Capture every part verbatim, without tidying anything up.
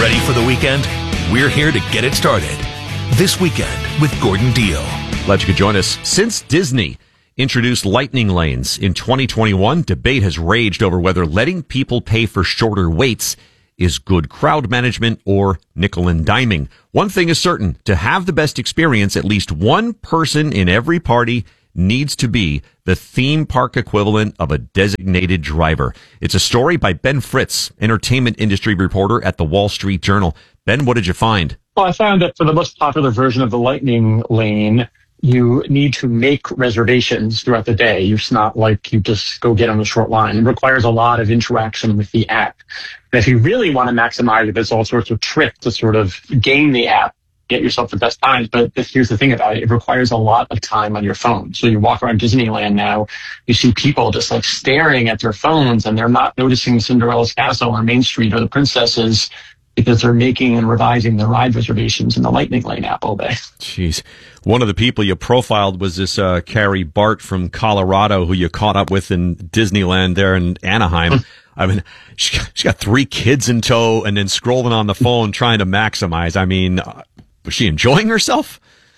Ready for the weekend? We're here to get it started. This Weekend with Gordon Deal. Glad you could join us. Since Disney introduced lightning lanes in twenty twenty-one, debate has raged over whether letting people pay for shorter waits is good crowd management or nickel and diming. One thing is certain, to have the best experience, at least one person in every party needs to be the theme park equivalent of a designated driver. It's a story by Ben Fritz, entertainment industry reporter at the Wall Street Journal. Ben, what did you find? Well, I found that for the most popular version of the lightning lane, you need to make reservations throughout the day. It's not like you just go get on a short line. It requires a lot of interaction with the app. And if you really want to maximize it, there's all sorts of tricks to sort of game the app, get yourself the best times. But here's the thing about it. It requires a lot of time on your phone. So you walk around Disneyland now, you see people just like staring at their phones and they're not noticing Cinderella's castle or Main Street or the princesses because they're making and revising their ride reservations in the Lightning Lane app all day. Jeez. One of the people you profiled was this uh, Carrie Bart from Colorado, who you caught up with in Disneyland there in Anaheim. I mean, she, she got three kids in tow and then scrolling on the phone trying to maximize. I mean, uh, was she enjoying herself?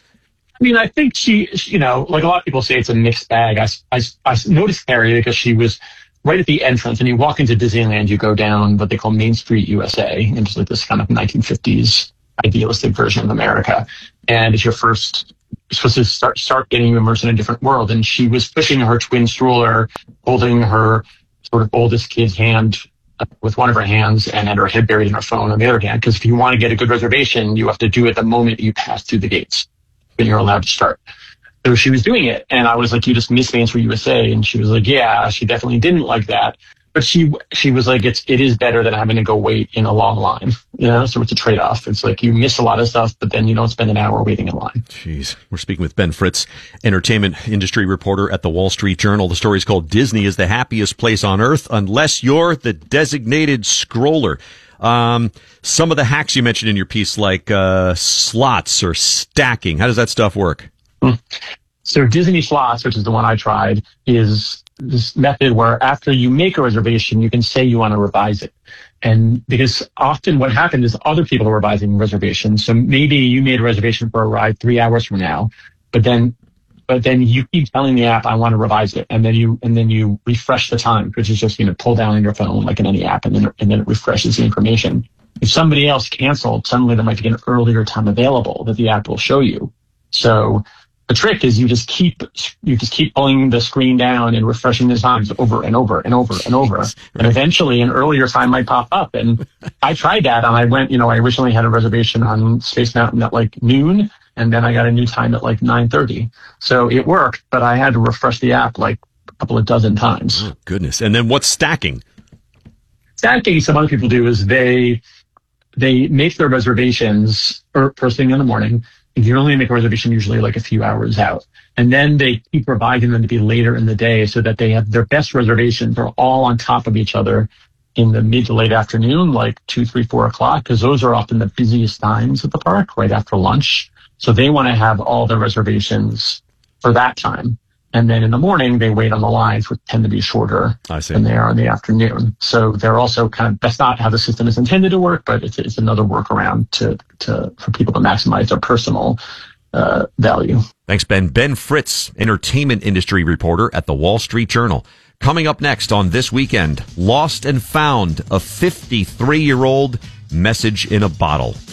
I mean, I think she, you know, like a lot of people say it's a mixed bag. I, I, I noticed Carrie because she was right at the entrance, and you walk into Disneyland, you go down what they call Main Street U S A, and it's like this kind of nineteen fifties idealistic version of America. And it's your first, you're supposed to start start getting you immersed in a different world. And she was pushing her twin stroller, holding her sort of oldest kid's hand with one of her hands and had her head buried in her phone on the other hand. Because if you want to get a good reservation, you have to do it the moment you pass through the gates when you're allowed to start. So she was doing it, and I was like, you just missed Main Street U S A. And she was like, yeah, she definitely didn't like that. But she she was like, it's, it is better than having to go wait in a long line. You know, so it's a trade-off. It's like you miss a lot of stuff, but then you don't spend an hour waiting in line. Jeez. We're speaking with Ben Fritz, entertainment industry reporter at the Wall Street Journal. The story is called Disney is the Happiest Place on Earth Unless You're the Designated Scroller. Um, some of the hacks you mentioned in your piece, like uh, slots or stacking, how does that stuff work? So Disney Slots, which is the one I tried, is this method where after you make a reservation, you can say you want to revise it. And because often what happened is other people are revising reservations. So maybe you made a reservation for a ride three hours from now, but then but then you keep telling the app, I want to revise it. And then you and then you refresh the time, which is just, you know, pull down on your phone like in any app, and then and then it refreshes the information. If somebody else canceled, suddenly there might be an earlier time available that the app will show you. So the trick is you just keep you just keep pulling the screen down and refreshing the times over and over and over and over. Right. And eventually an earlier time might pop up. And I tried that, and I went, you know, I originally had a reservation on Space Mountain at like noon, and then I got a new time at like nine thirty. So it worked, but I had to refresh the app like a couple of dozen times. Oh, goodness. And then what's stacking? Stacking, some other people do is they they make their reservations first thing in the morning. You can only make a reservation usually like a few hours out. And then they keep revising them to be later in the day so that they have their best reservations are all on top of each other in the mid to late afternoon, like two, three, four o'clock, because those are often the busiest times at the park, right after lunch. So they want to have all their reservations for that time. And then in the morning, they wait on the lines, which tend to be shorter than they are in the afternoon. So they're also kind of, that's not how the system is intended to work, but it's, it's another workaround to, to, for people to maximize their personal uh, value. Thanks, Ben. Ben Fritz, entertainment industry reporter at the Wall Street Journal. Coming up next on This Weekend, Lost and Found, a fifty-three-year-old message in a bottle.